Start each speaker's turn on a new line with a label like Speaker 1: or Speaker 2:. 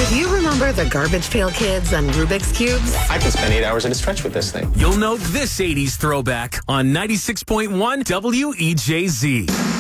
Speaker 1: If you remember the Garbage Pail Kids and Rubik's Cubes,
Speaker 2: I can spend 8 hours at a stretch with this thing.
Speaker 3: You'll know this 80s throwback on 96.1 WEJZ.